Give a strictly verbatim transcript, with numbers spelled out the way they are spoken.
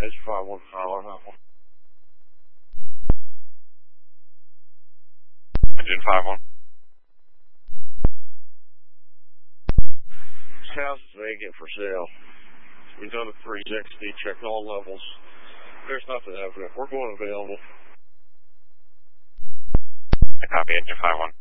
Engine five one, Tyler, five one. Engine five one. This house is vacant for sale. We've done a three sixty, checked all levels. There's nothing evident. We're going available. I copy, Engine five one.